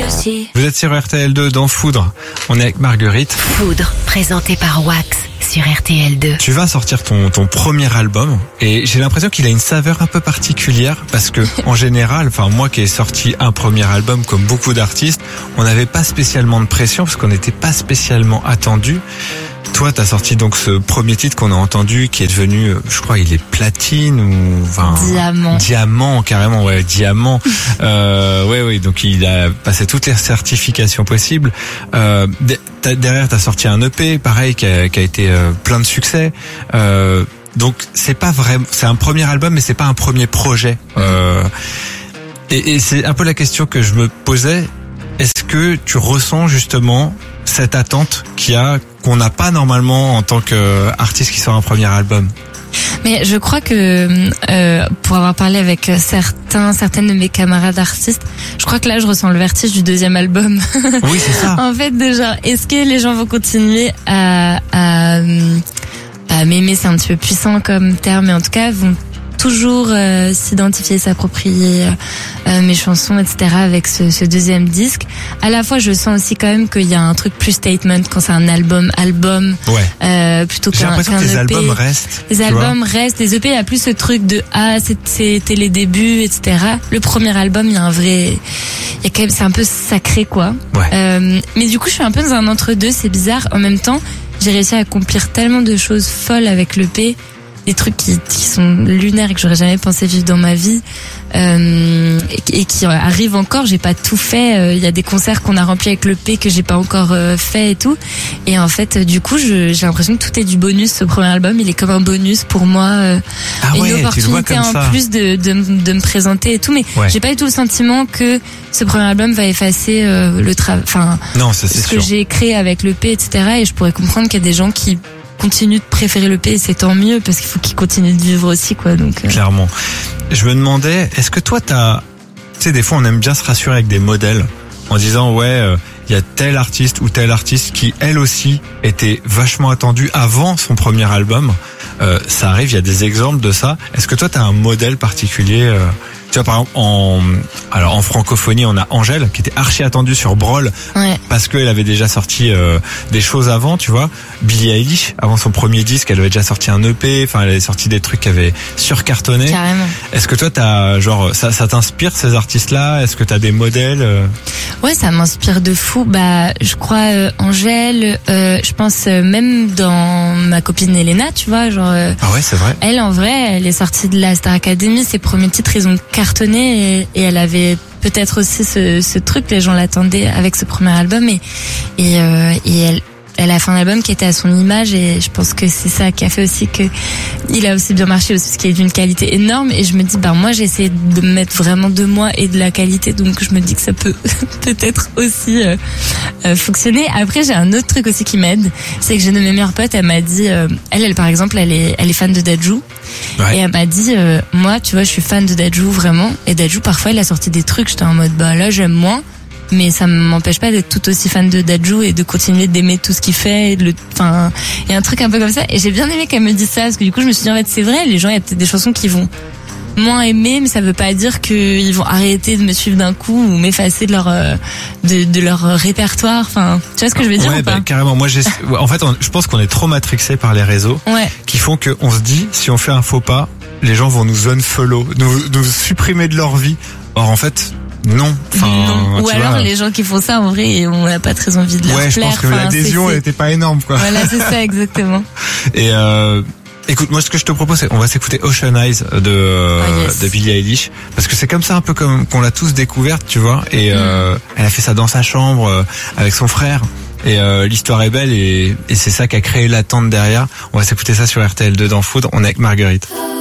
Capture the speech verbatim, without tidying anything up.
aussi. Vous êtes sur R T L deux dans Foudre. On est avec Marguerite. Foudre, présenté par Wax sur R T L deux. Tu vas sortir ton, ton premier album et j'ai l'impression qu'il a une saveur un peu particulière parce que, en général, enfin, moi qui ai sorti un premier album comme beaucoup d'artistes, on n'avait pas spécialement de pression parce qu'on n'était pas spécialement attendu. Toi, t'as sorti donc ce premier titre qu'on a entendu, qui est devenu, je crois, il est platine ou enfin, diamant, diamant carrément, ouais, diamant. euh, ouais, oui, donc il a passé toutes les certifications possibles. Euh, t'as, derrière, t'as sorti un E P, pareil, qui a, qui a été euh, plein de succès. Euh, donc c'est pas vraiment, c'est un premier album, mais c'est pas un premier projet. Euh, et, et c'est un peu la question que je me posais. Est-ce que tu ressens justement cette attente qu'il y a, qu'on n'a pas normalement en tant qu'artiste qui sort un premier album? Mais je crois que euh, pour avoir parlé avec certains, certaines de mes camarades artistes, je crois que là je ressens le vertige du deuxième album. Oui, c'est ça. En fait, déjà, est-ce que les gens vont continuer à, à, à m'aimer, c'est un petit peu puissant comme terme, mais en tout cas vont toujours euh, s'identifier, s'approprier euh, mes chansons, et cetera avec ce, ce deuxième disque. À la fois, je sens aussi quand même qu'il y a un truc plus statement quand c'est un album, album, ouais. euh, plutôt qu'un, J'ai l'impression qu'un que les E P. albums restent. Les albums restent. Les E P, il y a plus ce truc de ah, c'était les débuts, et cetera. Le premier album, il y a un vrai, il y a quand même, c'est un peu sacré, quoi. Ouais. Euh, mais du coup, je suis un peu dans un entre-deux. C'est bizarre. En même temps, j'ai réussi à accomplir tellement de choses folles avec l'E P. Des trucs qui, qui sont lunaires et que j'aurais jamais pensé vivre dans ma vie euh, et, et qui arrivent encore. J'ai pas tout fait. Il y a des concerts qu'on a remplis avec l'E P que j'ai pas encore fait et tout. Et en fait, du coup, je, j'ai l'impression que tout est du bonus. Ce premier album, il est comme un bonus pour moi, euh, ah ouais, une opportunité en ça. plus de, de de me présenter et tout. Mais ouais. j'ai pas du tout le sentiment que ce premier album va effacer euh, le travail. Enfin, non, ça, c'est ce sûr. que j'ai créé avec l'E P, et cetera. Et je pourrais comprendre qu'il y a des gens qui continue de préférer l'E P, c'est tant mieux parce qu'il faut qu'il continue de vivre aussi, quoi. Donc euh... clairement. Je me demandais, est-ce que toi t'as, tu sais, des fois on aime bien se rassurer avec des modèles en disant ouais, il euh, y a tel artiste ou tel artiste qui elle aussi était vachement attendu avant son premier album. Euh, ça arrive, il y a des exemples de ça. Est-ce que toi t'as un modèle particulier? euh... Tu vois, par exemple, en, alors en francophonie, on a Angèle, qui était archi attendue sur Brol, ouais. parce qu'elle avait déjà sorti euh, des choses avant, tu vois. Billie Eilish, avant son premier disque, elle avait déjà sorti un E P, enfin, elle avait sorti des trucs qui avaient surcartonné. Carrément. Est-ce que toi, t'as, genre, ça, ça t'inspire, ces artistes-là? Est-ce que t'as des modèles? Ouais, ça m'inspire de fou. Bah, je crois, euh, Angèle, euh, je pense euh, même dans ma copine Elena, tu vois, genre. Euh, ah ouais, c'est vrai. Elle, en vrai, elle est sortie de la Star Academy, ses premiers titres, ils ont cartonné et, et elle avait peut-être aussi ce, ce truc, les gens l'attendaient avec ce premier album et et, euh, et elle elle a fait un album qui était à son image et je pense que c'est ça qui a fait aussi que il a aussi bien marché aussi, parce qu'il est d'une qualité énorme. Et je me dis, bah moi j'ai essayé de mettre vraiment de moi et de la qualité, donc je me dis que ça peut peut-être aussi euh, euh, fonctionner. Après j'ai un autre truc aussi qui m'aide, c'est que j'ai une de mes meilleures potes, elle m'a dit, euh, elle elle par exemple elle est elle est fan de Dadju. Ouais. Et elle m'a dit, euh, moi tu vois je suis fan de Dadju vraiment, et Dadju parfois il a sorti des trucs, j'étais en mode bah là j'aime moins, mais ça m'empêche pas d'être tout aussi fan de Dadju et de continuer d'aimer tout ce qu'il fait. Et de le, enfin, il y a un truc un peu comme ça. Et j'ai bien aimé qu'elle me dise ça, parce que du coup, je me suis dit, en fait, c'est vrai, les gens, il y a peut-être des chansons qui vont moins aimer, mais ça veut pas dire qu'ils vont arrêter de me suivre d'un coup ou m'effacer de leur, de, de leur répertoire. Enfin, tu vois ce que je veux dire? Ouais, ou pas bah, carrément. Moi, j'ai, en fait, on, je pense qu'on est trop matrixé par les réseaux, ouais. qui font qu'on se dit, si on fait un faux pas, les gens vont nous unfollow, nous, nous supprimer de leur vie. Or, en fait, non. Enfin, non. Ou alors vois, les gens qui font ça en vrai, on n'a pas très envie de leur ouais, plaire. Ouais, je pense que enfin, l'adhésion c'est, c'est... elle était pas énorme, quoi. Voilà, c'est ça exactement. Et euh, écoute, moi ce que je te propose, c'est on va s'écouter Ocean Eyes de oh, yes. de Billie Eilish, parce que c'est comme ça un peu comme qu'on l'a tous découverte, tu vois. Et mm. euh, elle a fait ça dans sa chambre euh, avec son frère. Et euh, l'histoire est belle et, et c'est ça qui a créé l'attente derrière. On va s'écouter ça sur R T L deux dans Foudre. On est avec Marguerite.